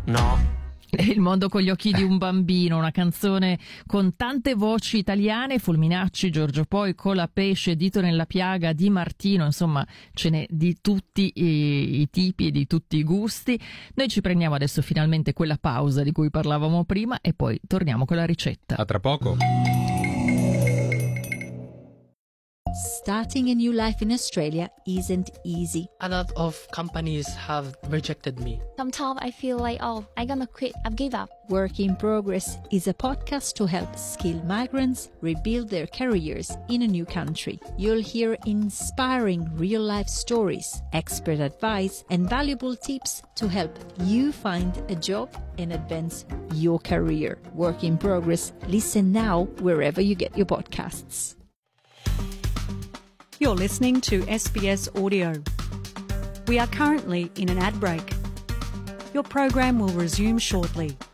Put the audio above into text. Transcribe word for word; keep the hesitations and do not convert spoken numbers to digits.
No. Il mondo con gli occhi di un bambino, una canzone con tante voci italiane, Fulminacci, Giorgio Poi, Colapesce, Dito nella piaga, Di Martino, insomma ce n'è di tutti i, i tipi e di tutti i gusti. Noi ci prendiamo adesso finalmente quella pausa di cui parlavamo prima e poi torniamo con la ricetta. A tra poco. Starting a new life in Australia isn't easy. A lot of companies have rejected me. Sometimes I feel like, oh, I'm gonna quit, I've give up. Work in Progress is a podcast to help skilled migrants rebuild their careers in a new country. You'll hear inspiring real-life stories, expert advice, and valuable tips to help you find a job and advance your career. Work in Progress. Listen now wherever you get your podcasts. You're listening to S B S Audio. We are currently in an ad break. Your program will resume shortly.